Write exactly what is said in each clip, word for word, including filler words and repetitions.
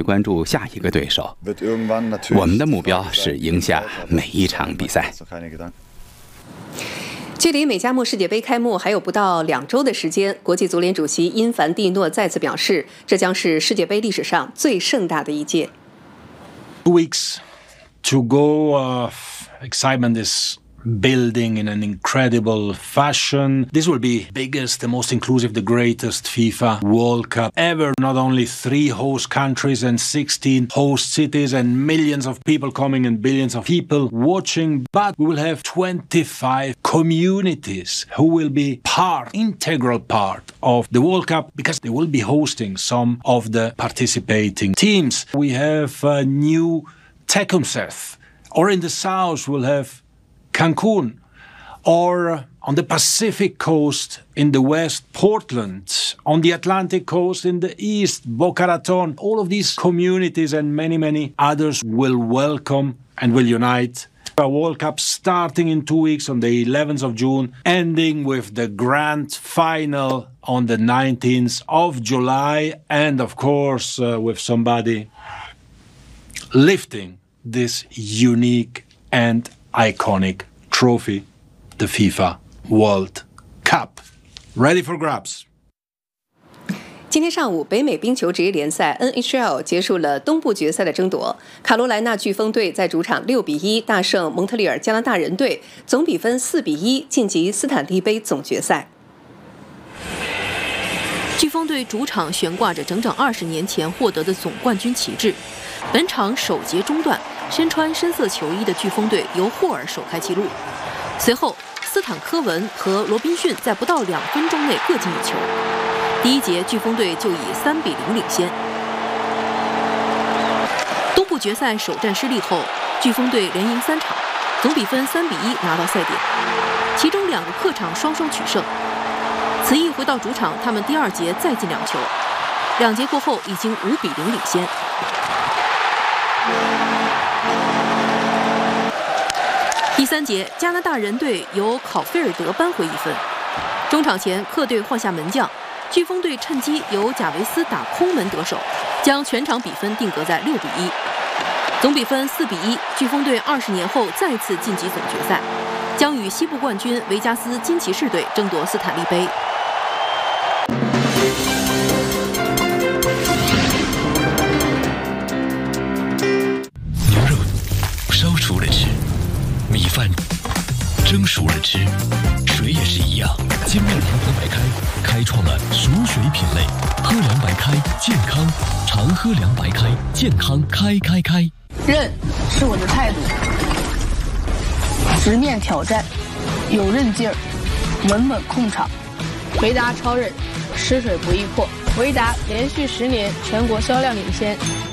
关注下一个对手。我们的目标是赢下每一场比赛。 距离美加墨世界杯开幕还有不到两周的时间，国际足联主席因凡蒂诺再次表示，这将是世界杯历史上最盛大的一届。 Two weeks to go. Uh, excitement is building in an incredible fashion. This will be biggest, the most inclusive, the greatest FIFA World Cup ever. Not only three host countries and sixteen host cities and millions of people coming and billions of people watching, but we will have twenty-five communities who will be part, integral part of the World Cup because they will be hosting some of the participating teams. We have a new Tecumseth, or in the south we'll have Cancun, or on the Pacific coast in the west, Portland, on the Atlantic coast in the east, Boca Raton. All of these communities and many, many others will welcome and will unite. A World Cup starting in two weeks on the eleventh of June, ending with the grand final on the nineteenth of July, and of course uh, with somebody lifting this unique and iconic trophy, the FIFA World Cup. Ready for grabs. 今天上午，北美冰球职业联赛 N H L 结束了东部决赛的争夺。卡罗莱纳飓风队在主场六比一大胜蒙特利尔加拿大人队，总比分四比一晋级斯坦利杯总决赛。 飓风队主场悬挂着整整二十年前获得的总冠军旗帜。本场首节中段，身穿深色球衣的飓风队由霍尔首开纪录，随后斯坦科文和罗宾逊在不到两分钟内各进一球。第一节飓风队就以三比零领先。东部决赛首战失利后，飓风队连赢三场，总比分三比一拿到赛点，其中两个客场双双取胜。此役回到主场，他们第二节再进两球，两节过后已经五比零领先。第三节，加拿大人队由考菲尔德扳回一分。中场前，客队换下门将，飓风队趁机由贾维斯打空门得手，将全场比分定格在六比一。总比分四比一，飓风队二十年后再次晋级总决赛，将与西部冠军维加斯金骑士队争夺斯坦利杯。 牛肉烧熟了吃，米饭蒸熟了吃，水也是一样。精酿长河白开开创了熟水品类，喝凉白开健康，常喝凉白开健康开开开。 韧是我的态度，直面挑战，有韧劲儿，稳稳控场。维达超韧，吃水不易破。维达连续十年全国销量领先。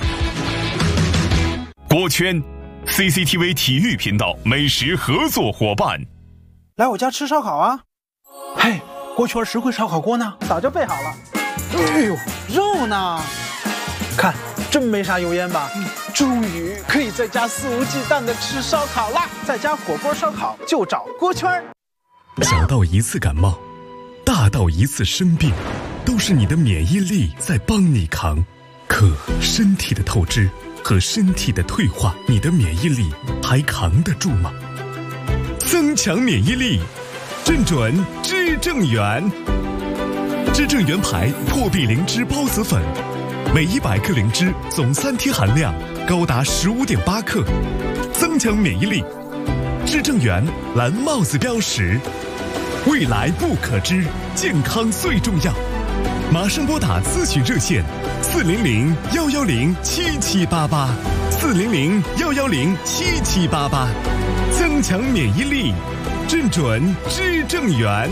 锅圈 C C T V 体育频道美食合作伙伴， 来我家吃烧烤啊！嘿，锅圈实惠烧烤锅呢？早就备好了。哎呦，肉呢？看，真没啥油烟吧？嗯，终于可以在家肆无忌惮的吃烧烤啦！在家火锅烧烤就找锅圈。 小到一次感冒，大到一次生病，都是你的免疫力在帮你扛。可身体的透支和身体的退化，你的免疫力还扛得住吗？增强免疫力，正准知正元。知正元牌破壁灵芝孢子粉，每一百克灵芝总三天含量高达十五点八克，增强免疫力。知正元蓝帽子标识，未来不可知，健康最重要。马上拨打咨询热线四零零幺幺零七七八八，四零零幺幺零七七八八，增强免疫力，正准知正元。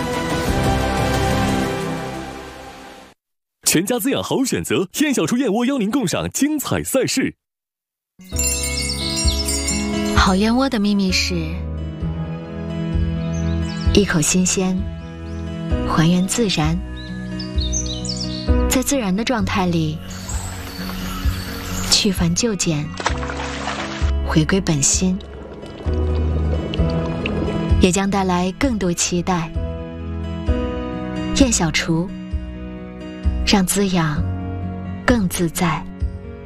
全家滋养好选择，燕小厨燕窝邀您共赏精彩赛事。 好燕窝的秘密是一口新鲜，还原自然，在自然的状态里去繁就简，回归本心，也将带来更多期待。燕小厨，让滋养更自在。